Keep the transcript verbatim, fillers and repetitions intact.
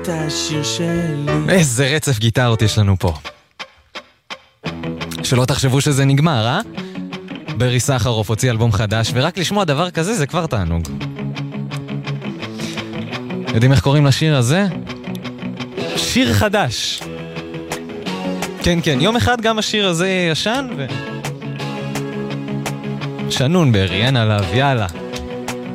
את השיר שלי. איזה רצף גיטרות יש לנו פה. שלא תחשבו שזה נגמר, אה? ברי סחרוף הוציא אלבום חדש, ורק לשמוע דבר כזה זה כבר תענוג. יודעים איך קוראים לשיר הזה? שיר חדש. כן, כן, יום אחד גם השיר הזה ישן ו... שנון ברי, אין עליו, יאללה.